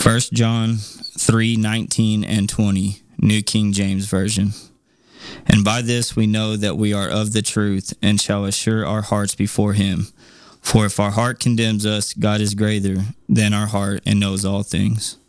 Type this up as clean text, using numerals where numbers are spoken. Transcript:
First John 3:19 and 20, New King James Version. And by this we know that we are of the truth, and shall assure our hearts before him. For if our heart condemns us, God is greater than our heart and knows all things.